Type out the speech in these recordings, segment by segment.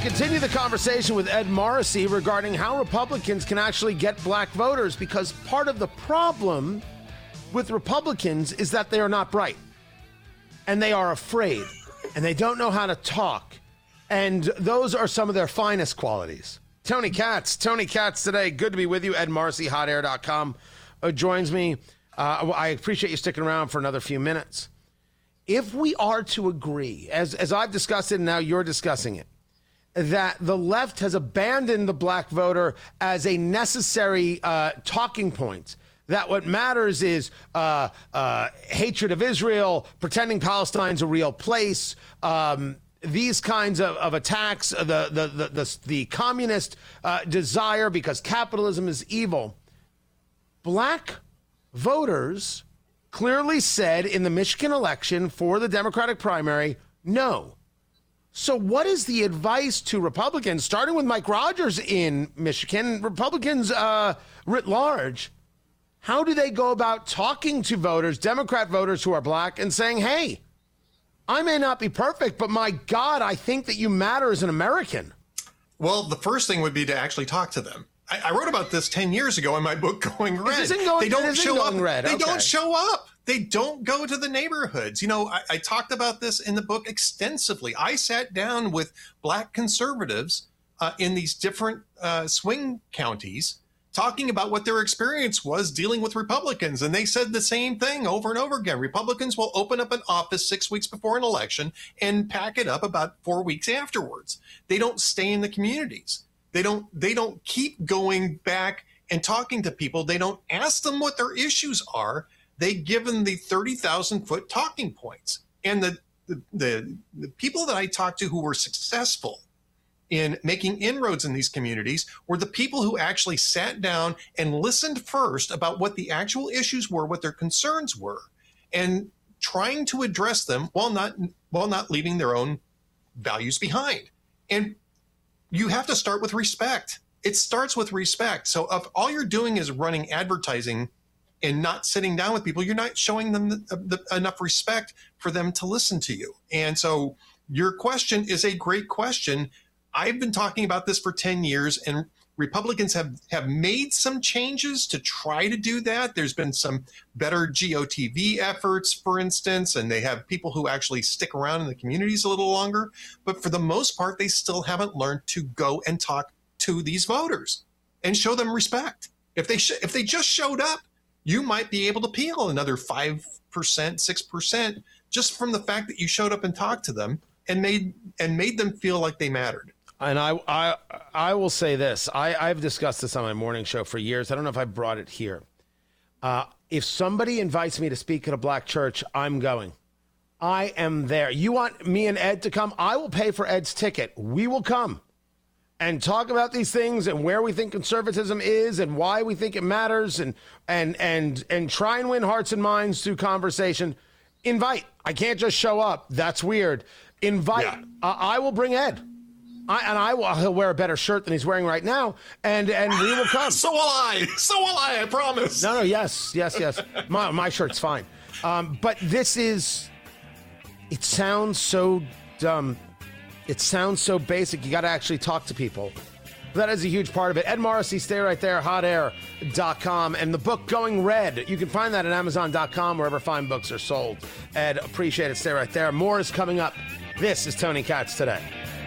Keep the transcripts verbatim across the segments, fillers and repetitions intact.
continue the conversation with Ed Morrissey regarding how Republicans can actually get black voters, because part of the problem with Republicans is that they are not bright and they are afraid and they don't know how to talk. And those are some of their finest qualities. Tony Katz, Tony Katz today. Good to be with you. Ed Morrissey, hot air dot com, uh, joins me. Uh, I appreciate you sticking around for another few minutes. If we are to agree, as, as I've discussed it and now you're discussing it, that the left has abandoned the black voter as a necessary uh, talking point, that what matters is uh, uh, hatred of Israel, pretending Palestine's a real place, um, these kinds of, of attacks, the, the, the, the, the communist uh, desire because capitalism is evil. Black voters clearly said in the Michigan election for the Democratic primary, no. So what is the advice to Republicans, starting with Mike Rogers in Michigan, Republicans uh, writ large? How do they go about talking to voters, Democrat voters who are black, and saying, hey, I may not be perfect, but my God, I think that you matter as an American? Well, the first thing would be to actually talk to them. I, I wrote about this ten years ago in my book, Going Red. It isn't going, they don't it isn't show going up. red. They Okay. don't show up. They don't go to the neighborhoods. You know, I, I talked about this in the book extensively. I sat down with black conservatives uh, in these different uh, swing counties talking about what their experience was dealing with Republicans. And they said the same thing over and over again. Republicans will open up an office six weeks before an election and pack it up about four weeks afterwards. They don't stay in the communities. They don't, they don't keep going back and talking to people. They don't ask them what their issues are. They give them the thirty thousand foot talking points. And the, the, the, the people that I talked to who were successful in making inroads in these communities were the people who actually sat down and listened first about what the actual issues were, what their concerns were, and trying to address them while not, while not leaving their own values behind. And you have to start with respect. It starts with respect. So if all you're doing is running advertising and not sitting down with people, you're not showing them the, the, enough respect for them to listen to you. And so your question is a great question. I've been talking about this for ten years, and Republicans have, have made some changes to try to do that. There's been some better G O T V efforts, for instance, and they have people who actually stick around in the communities a little longer. But for the most part, they still haven't learned to go and talk to these voters and show them respect. If they sh- if they just showed up, you might be able to peel another five percent, six percent just from the fact that you showed up and talked to them and made and made them feel like they mattered. And I, I, I will say this. I, I've discussed this on my morning show for years. I don't know if I brought it here. Uh, if somebody invites me to speak at a black church, I'm going. I am there. You want me and Ed to come? I will pay for Ed's ticket. We will come and talk about these things and where we think conservatism is and why we think it matters, and and and and try and win hearts and minds through conversation. Invite. I can't just show up. That's weird. Invite. Yeah. Uh, I will bring Ed. I, and I will, he'll wear a better shirt than he's wearing right now, and, and we will come. So will I. So will I, I promise. No, no, yes, yes, yes. My, my shirt's fine. Um, but this is, it sounds so dumb. It sounds so basic. You got to actually talk to people. That is a huge part of it. Ed Morrissey, stay right there, hot air dot com. And the book, Going Red, you can find that at amazon dot com, wherever fine books are sold. Ed, appreciate it. Stay right there. More is coming up. This is Tony Katz Today.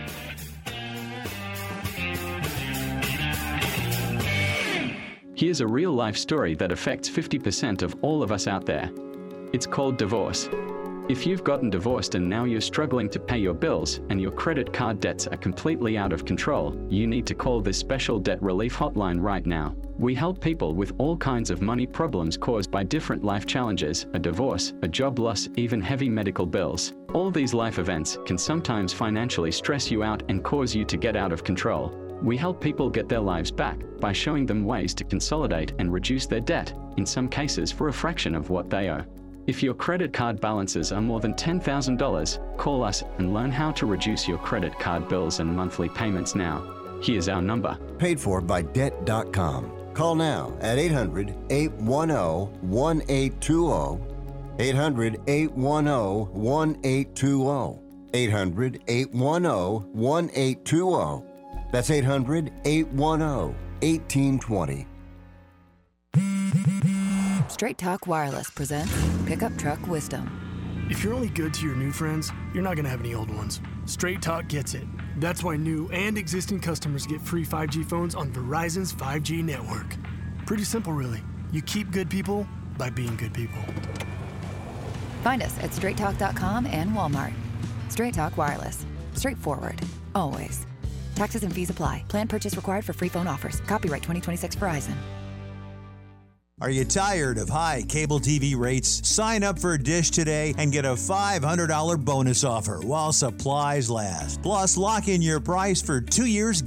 Here's a real-life story that affects fifty percent of all of us out there. It's called divorce. If you've gotten divorced and now you're struggling to pay your bills and your credit card debts are completely out of control, you need to call this special debt relief hotline right now. We help people with all kinds of money problems caused by different life challenges, a divorce, a job loss, even heavy medical bills. All these life events can sometimes financially stress you out and cause you to get out of control. We help people get their lives back by showing them ways to consolidate and reduce their debt, in some cases for a fraction of what they owe. If your credit card balances are more than ten thousand dollars, call us and learn how to reduce your credit card bills and monthly payments now. Here's our number. Paid for by debt dot com. Call now at eight hundred, eight one zero, one eight two zero, eight hundred, eight one zero, one eight two zero. eight hundred, eight one zero, one eight two zero. That's eight hundred, eight one zero, one eight two zero. Straight Talk Wireless presents Pickup Truck Wisdom. If you're only good to your new friends, you're not going to have any old ones. Straight Talk gets it. That's why new and existing customers get free five G phones on Verizon's five G network. Pretty simple, really. You keep good people by being good people. Find us at straight talk dot com and Walmart. Straight Talk Wireless. Straightforward. Always. Taxes and fees apply. Plan purchase required for free phone offers. Copyright twenty twenty-six Verizon. Are you tired of high cable T V rates? Sign up for Dish today and get a five hundred dollars bonus offer while supplies last. Plus, lock in your price for two years